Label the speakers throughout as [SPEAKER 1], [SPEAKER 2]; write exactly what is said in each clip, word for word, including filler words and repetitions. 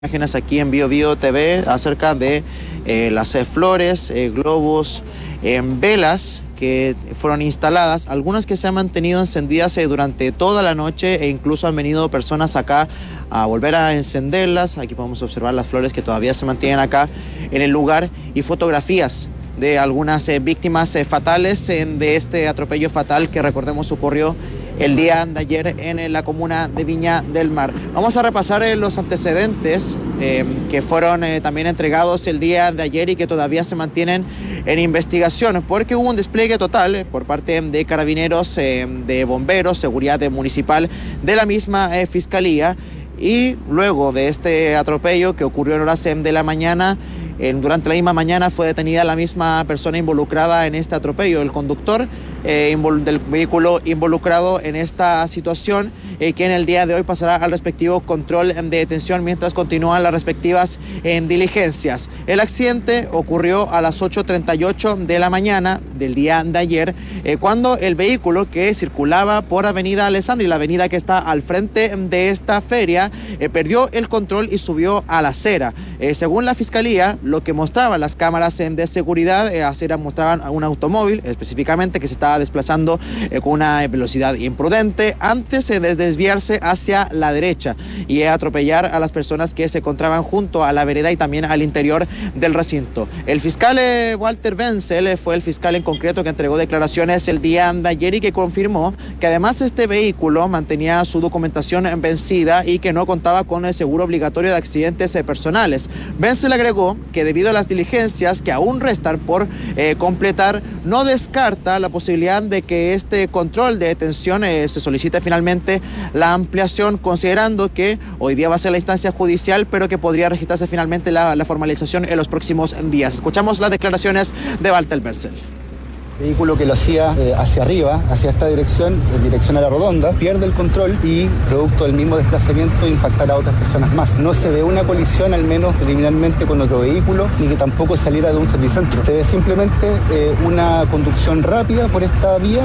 [SPEAKER 1] Imágenes aquí en Bio Bio T V acerca de eh, las eh, flores, eh, globos, eh, velas que fueron instaladas, algunas que se han mantenido encendidas eh, durante toda la noche e incluso han venido personas acá a volver a encenderlas. Aquí podemos observar las flores que todavía se mantienen acá en el lugar y fotografías de algunas eh, víctimas eh, fatales eh, de este atropello fatal que recordemos ocurrió el día de ayer en la comuna de Viña del Mar. Vamos a repasar eh, los antecedentes eh, que fueron eh, también entregados el día de ayer y que todavía se mantienen en investigación, porque hubo un despliegue total eh, por parte de carabineros, eh, de bomberos, seguridad municipal, de la misma eh, fiscalía, y luego de este atropello que ocurrió en horas de la mañana, eh, durante la misma mañana fue detenida la misma persona involucrada en este atropello, el conductor Eh, del vehículo involucrado en esta situación, eh, que en el día de hoy pasará al respectivo control de detención mientras continúan las respectivas eh, diligencias. El accidente ocurrió a las ocho treinta y ocho de la mañana del día de ayer, eh, cuando el vehículo que circulaba por Avenida Alessandri, la avenida que está al frente de esta feria, eh, perdió el control y subió a la acera. Eh, según la fiscalía, lo que mostraban las cámaras eh, de seguridad, eh, acera mostraban a un automóvil específicamente que se estaba desplazando eh, con una velocidad imprudente antes eh, de desviarse hacia la derecha y atropellar a las personas que se encontraban junto a la vereda y también al interior del recinto. El fiscal eh, Walter Wenzel eh, fue el fiscal en concreto que entregó declaraciones el día de ayer y que confirmó que además este vehículo mantenía su documentación vencida y que no contaba con el seguro obligatorio de accidentes eh, personales. Wenzel agregó que debido a las diligencias que aún restan por eh, completar, no descarta la posibilidad de que este control de detención eh, se solicite finalmente la ampliación, considerando que hoy día va a ser la instancia judicial, pero que podría registrarse finalmente la, la formalización en los próximos días. Escuchamos las declaraciones de Walter Wenzel.
[SPEAKER 2] Vehículo que lo hacía eh, hacia arriba, hacia esta dirección, en dirección a la Rodonda, pierde el control y, producto del mismo desplazamiento, impactará a otras personas más. No se ve una colisión, al menos preliminarmente, con otro vehículo, ni que tampoco saliera de un servicentro. Se ve simplemente eh, una conducción rápida por esta vía.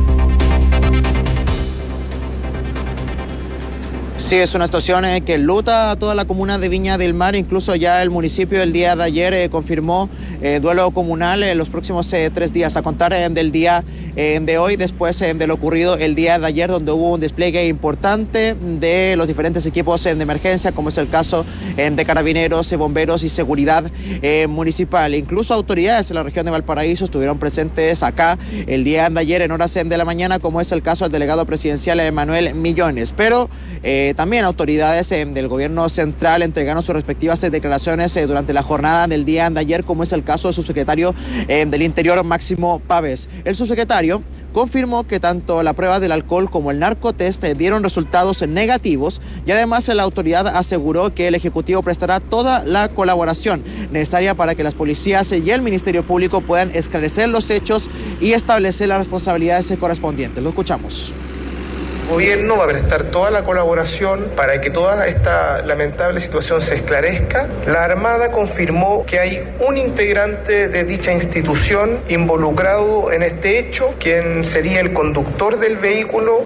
[SPEAKER 1] Sí, es una situación eh, que luta a toda la comuna de Viña del Mar. Incluso ya el municipio el día de ayer eh, confirmó eh, duelo comunal en los próximos eh, tres días, a contar eh, del día eh, de hoy, después eh, de lo ocurrido el día de ayer, donde hubo un despliegue importante de los diferentes equipos eh, de emergencia, como es el caso eh, de carabineros, eh, bomberos y seguridad eh, municipal. Incluso autoridades de la región de Valparaíso estuvieron presentes acá el día de ayer en horas eh, de la mañana, como es el caso del delegado presidencial eh, Manuel Millones. Pero eh, también autoridades eh, del gobierno central entregaron sus respectivas eh, declaraciones eh, durante la jornada del día de ayer, como es el caso del subsecretario eh, del Interior, Máximo Pavés. El subsecretario confirmó que tanto la prueba del alcohol como el narcotest eh, dieron resultados negativos, y además eh, la autoridad aseguró que el Ejecutivo prestará toda la colaboración necesaria para que las policías eh, y el Ministerio Público puedan esclarecer los hechos y establecer las responsabilidades eh, correspondientes. Lo escuchamos.
[SPEAKER 3] El gobierno va a prestar toda la colaboración para que toda esta lamentable situación se esclarezca. La Armada confirmó que hay un integrante de dicha institución involucrado en este hecho, quien sería el conductor del vehículo.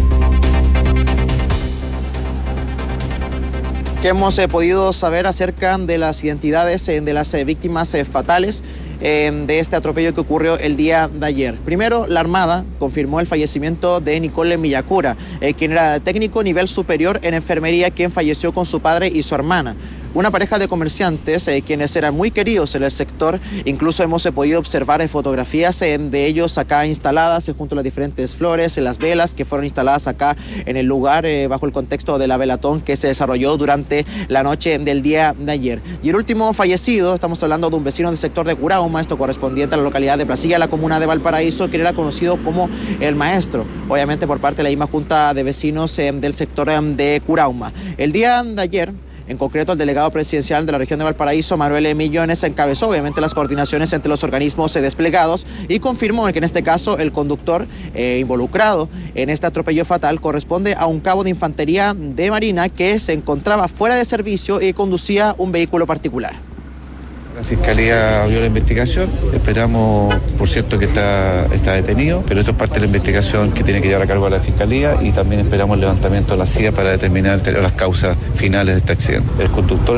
[SPEAKER 1] Que hemos eh, podido saber acerca de las identidades eh, de las eh, víctimas eh, fatales eh, de este atropello que ocurrió el día de ayer. Primero, la Armada confirmó el fallecimiento de Nicole Millacura, eh, quien era técnico nivel superior en enfermería, quien falleció con su padre y su hermana. Una pareja de comerciantes eh, quienes eran muy queridos en el sector. Incluso hemos eh, podido observar eh, fotografías eh, de ellos acá instaladas eh, junto a las diferentes flores, eh, las velas que fueron instaladas acá en el lugar eh, bajo el contexto de la velatón que se desarrolló durante la noche del día de ayer. Y el último fallecido, estamos hablando de un vecino del sector de Curauma, esto correspondiente a la localidad de Brasilia, la comuna de Valparaíso, quien era conocido como el maestro, obviamente por parte de la misma junta de vecinos eh, del sector eh, de Curauma. El día de ayer, en concreto, el delegado presidencial de la región de Valparaíso, Manuel Millones, encabezó obviamente las coordinaciones entre los organismos eh, desplegados y confirmó que en este caso el conductor eh, involucrado en este atropello fatal corresponde a un cabo de infantería de Marina que se encontraba fuera de servicio y conducía un vehículo particular.
[SPEAKER 4] La Fiscalía abrió la investigación, esperamos, por cierto, que está, está detenido, pero esto es parte de la investigación que tiene que llevar a cargo a la Fiscalía y también esperamos el levantamiento de la C I A para determinar las causas finales de este accidente. El conductor